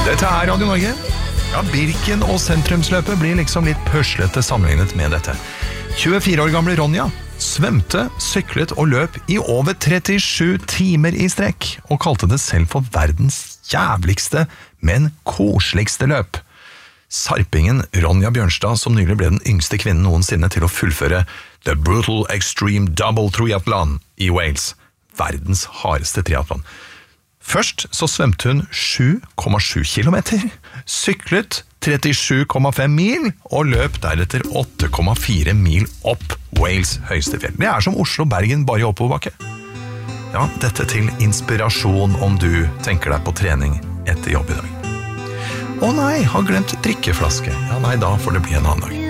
Dette er Radio Norge. Ja, Birken og sentrumsløpet blir liksom litt pøslete sammenlignet med dette. 24 år gamle Ronja svømte, syklet og løp i over 37 timer i strekk, og kalte det selv for verdens jævligste, men koseligste løp. Sarpingen Ronja Bjørnstad, som nylig ble den yngste kvinnen noensinne til å fullføre The Brutal Extreme Double Triathlon i Wales, verdens hardeste triathlon. Først så svømte hun 7,7 kilometer, syklet 37,5 mil og løp deretter 8,4 mil opp Wales høyeste fjell. Det er som Oslo-Bergen bare i oppoverbakke. Ja, dette til inspirasjon om du tenker deg på trening etter jobb i dag. Å nei, har glemt drikkeflaske. Ja nei, da får det bli en annen dag.